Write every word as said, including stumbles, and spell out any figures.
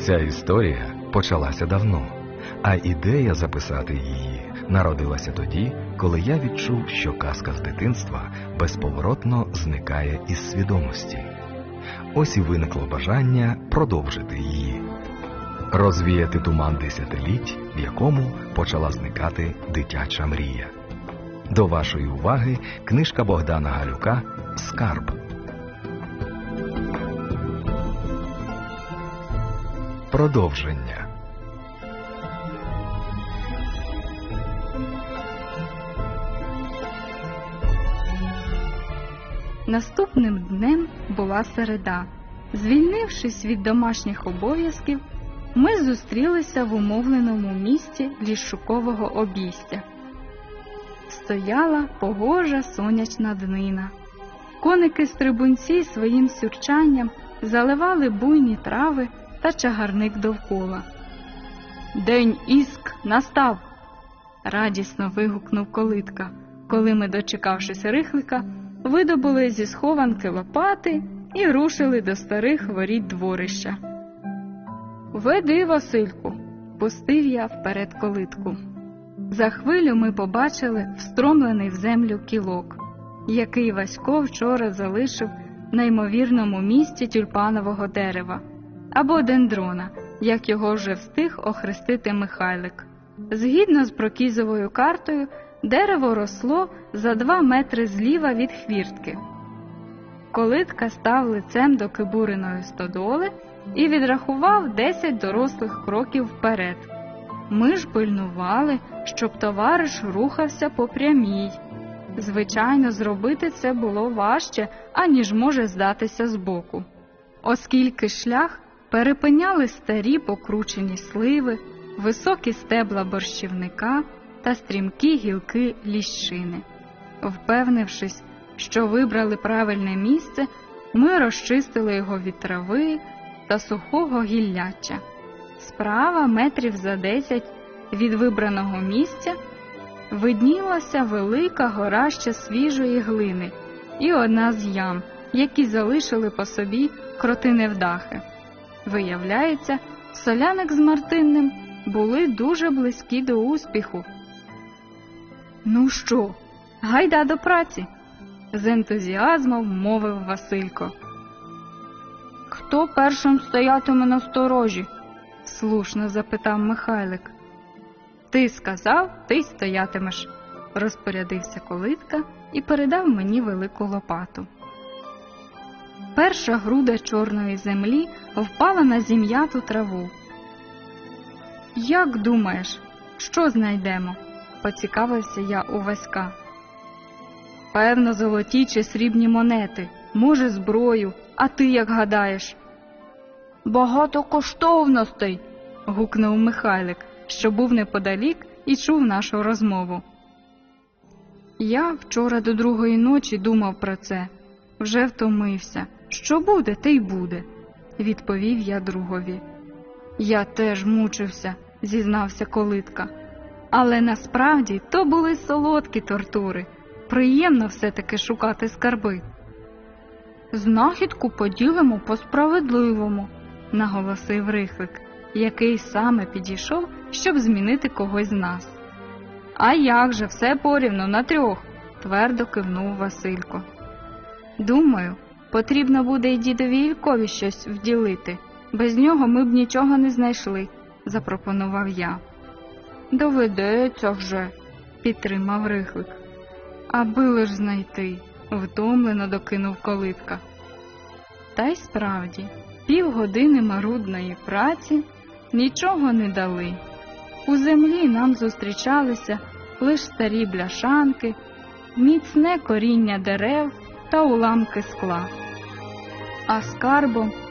Ця історія почалася давно, а ідея записати її народилася тоді, коли я відчув, що казка з дитинства безповоротно зникає із свідомості. Ось і виникло бажання продовжити її. Розвіяти туман десятиліть, в якому почала зникати дитяча мрія. До вашої уваги книжка Богдана Галюка «Скарб». Продовження. Наступним днем була середа. Звільнившись від домашніх обов'язків, ми зустрілися в умовленому місці Ліщукового обійстя. Стояла погожа сонячна днина. Коники-стрибунці своїм сюрчанням заливали буйні трави та чагарник довкола. «День Іск настав!» – радісно вигукнув Колитка, коли ми, дочекавшись Рихлика, видобули зі схованки лопати і рушили до старих воріт дворища. «Веди, Васильку!» – пустив я вперед Колитку. За хвилю ми побачили встромлений в землю кілок, який Васько вчора залишив на ймовірному місці тюльпанового дерева, або дендрона, як його вже встиг охрестити Михайлик. Згідно з прокізовою картою, дерево росло за два метри зліва від хвіртки. Колитка став лицем до Кибуриної стодоли і відрахував десять дорослих кроків вперед. Ми ж пильнували, щоб товариш рухався по прямій. Звичайно, зробити це було важче, аніж може здатися збоку, оскільки шлях перепиняли старі покручені сливи, високі стебла борщівника та стрімкі гілки ліщини. Впевнившись, що вибрали правильне місце, ми розчистили його від трави та сухого гілляча. Справа, метрів за десять від вибраного місця, виднілася велика гора ще свіжої глини і одна з ям, які залишили по собі кроти-невдахи. Виявляється, Соляник з Мартинним були дуже близькі до успіху. «Ну що, гайда до праці!» – з ентузіазмом мовив Василько. «Хто першим стоятиме на сторожі?» – слушно запитав Михайлик. «Ти сказав, ти й стоятимеш», – розпорядився Колитка і передав мені велику лопату. Перша груда чорної землі впала на зім'яту траву. «Як думаєш, що знайдемо?» – поцікавився я у Васька. «Певно, золоті чи срібні монети, може, зброю, а ти як гадаєш?» «Багато коштовностей!» – гукнув Михайлик, що був неподалік і чув нашу розмову. «Я вчора до другої ночі думав про це, вже втомився. Що буде, те й буде», – відповів я другові. «Я теж мучився», – зізнався Колитка. «Але насправді то були солодкі тортури. Приємно все-таки шукати скарби». «Знахідку поділимо по-справедливому», – наголосив Рихлик, який саме підійшов, щоб змінити когось з нас. «А як же, все порівну на трьох», – твердо кивнув Василько. «Думаю, потрібно буде й дідові Ількові щось вділити. Без нього ми б нічого не знайшли», – запропонував я. «Доведеться вже», – підтримав Рихлик. «Аби лиш знайти», – втомлено докинув Колитка. Та й справді, півгодини марудної праці нічого не дали. У землі нам зустрічалися лише старі бляшанки, міцне коріння дерев та уламки скла. А скарбом